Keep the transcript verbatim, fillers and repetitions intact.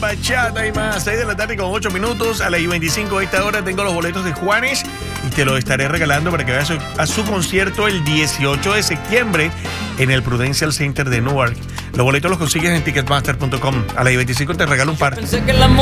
bachata y más. seis de la tarde con ocho minutos. A las veinticinco de esta hora tengo los boletos de Juanes y te los estaré regalando para que vayas a su concierto el dieciocho de septiembre en el Prudential Center de Newark. Los boletos los consigues en ticketmaster punto com. A las veinticinco te regalo un par.